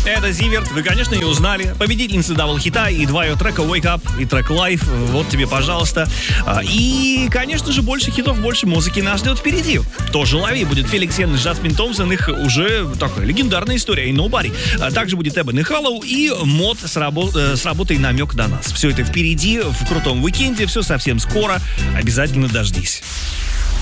Это Зиверт, вы, конечно, ее узнали. Победительница дабл-хита и два ее трека Wake Up и трек Life. Вот тебе, пожалуйста. И, конечно же, больше хитов, больше музыки нас ждет впереди. Тоже лови. Будет Феликс Йен и Джасмин Томпсон. Их уже такая легендарная история. И Nobody. Также будет Эбон и Халлоу и мод с работой намек на нас. Все это впереди, в крутом уикенде. Все совсем скоро. Обязательно дождись.